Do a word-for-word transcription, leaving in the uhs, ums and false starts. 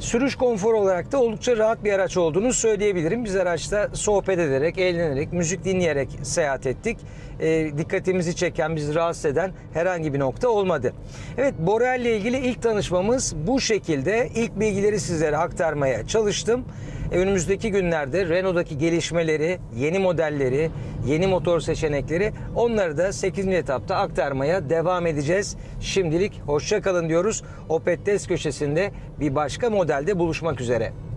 Sürüş konforu olarak da oldukça rahat bir araç olduğunu söyleyebilirim. Biz araçta sohbet ederek, eğlenerek, müzik dinleyerek seyahat ettik. E, dikkatimizi çeken, bizi rahatsız eden herhangi bir nokta olmadı. Evet, Boreal ile ilgili ilk tanışmamız bu şekilde. İlk bilgileri sizlere aktarmaya çalıştım. E, önümüzdeki günlerde Renault'daki gelişmeleri, yeni modelleri, yeni motor seçenekleri, onları da sekizinci etapta aktarmaya devam edeceğiz. Şimdilik hoşça kalın diyoruz. Opet Test Köşesi'nde bir başka modelde buluşmak üzere.